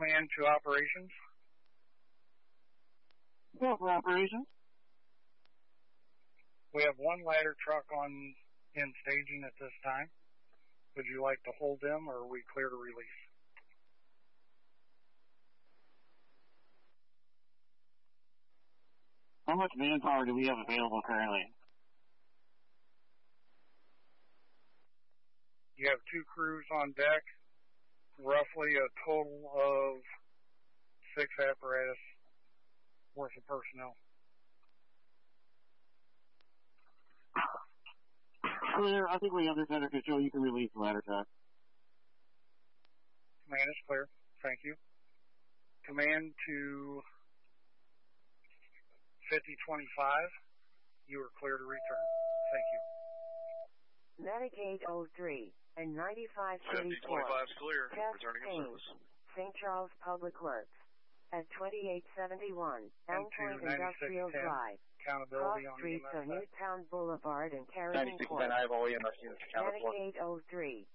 Command to operations. Go for operations. We have one ladder truck in staging at this time. Would you like to hold them, or are we clear to release? How much manpower do we have available currently? You have 2 crews on deck, roughly a total of 6 apparatus worth of personnel. Clear. I think we have this under control. You can release the ladder truck. Command is clear. Thank you. Command to 5025. You are clear to return. Thank you. Medicaid 03 and 9534. 5025 is clear. Test Returning to Payne, service. St. Charles Public Works. At 2871 Elm Point 9610. Industrial Drive. Accountability Cross on Streets EMS. of Newtown Boulevard and Carrington Court. 9610, I have all EMS units accounted for. Medicaid 03